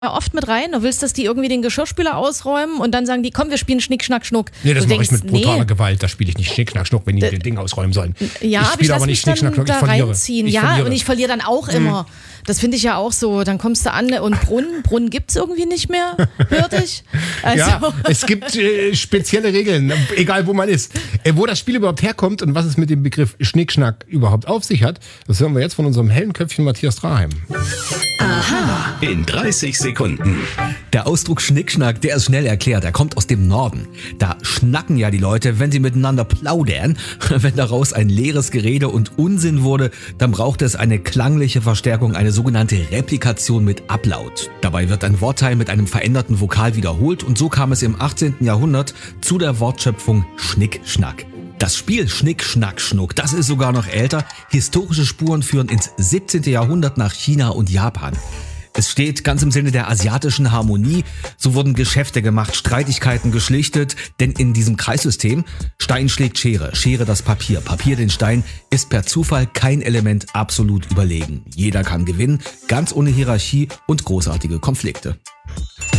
oft mit rein. Du willst, dass die irgendwie den Geschirrspüler ausräumen und dann sagen die, komm, wir spielen Schnick, Schnack, Schnuck. Nee, das Du mache ich denkst, mit brutaler Gewalt. Da spiele ich nicht Schnick, Schnack, Schnuck, wenn die den Ding ausräumen sollen. Ja, ich spiele aber nicht Schnick, Schnack, Schnuck, ich verliere. Reinziehen. Und ich verliere dann auch immer. Das finde ich ja auch so. Dann kommst du an und Brunnen gibt's irgendwie nicht mehr, hörte ich. Also. Ja, es gibt spezielle Regeln, egal wo man ist. Wo das Spiel überhaupt herkommt und was es mit dem Begriff Schnickschnack überhaupt auf sich hat, das hören wir jetzt von unserem hellen Köpfchen Matthias Draheim. Aha. In 30 Sekunden. Der Ausdruck Schnickschnack, der ist schnell erklärt. Er kommt aus dem Norden. Da schnacken ja die Leute, wenn sie miteinander plaudern. Wenn daraus ein leeres Gerede und Unsinn wurde, dann braucht es eine klangliche Verstärkung, eine sogenannte Replikation mit Ablaut. Dabei wird ein Wortteil mit einem veränderten Vokal wiederholt und so kam es im 18. Jahrhundert zu der Wortschöpfung Schnickschnack. Das Spiel Schnick, Schnack, Schnuck, das ist sogar noch älter. Historische Spuren führen ins 17. Jahrhundert nach China und Japan. Es steht ganz im Sinne der asiatischen Harmonie. So wurden Geschäfte gemacht, Streitigkeiten geschlichtet. Denn in diesem Kreissystem, Stein schlägt Schere, Schere das Papier, Papier den Stein, ist per Zufall kein Element absolut überlegen. Jeder kann gewinnen, ganz ohne Hierarchie und großartige Konflikte.